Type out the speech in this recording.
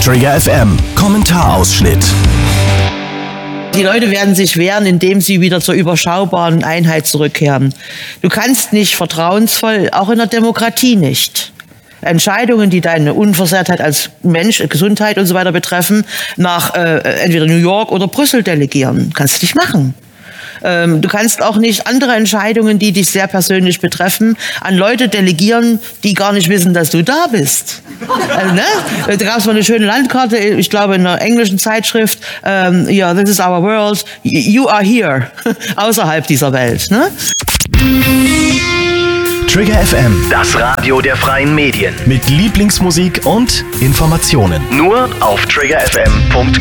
Trigger FM Kommentarausschnitt. Die Leute werden sich wehren, indem sie wieder zur überschaubaren Einheit zurückkehren. Du kannst nicht vertrauensvoll, auch in der Demokratie nicht, Entscheidungen, die deine Unversehrtheit als Mensch, Gesundheit und so weiter betreffen, nach entweder New York oder Brüssel delegieren. Kannst du nicht machen. Du kannst auch nicht andere Entscheidungen, die dich sehr persönlich betreffen, an Leute delegieren, die gar nicht wissen, dass du da bist. Ne? Da gab es mal eine schöne Landkarte, ich glaube in einer englischen Zeitschrift, this is our world, you are here, außerhalb dieser Welt. Ne? Trigger FM, Das Radio der freien Medien. mit Lieblingsmusik und Informationen. Nur auf triggerfm.com.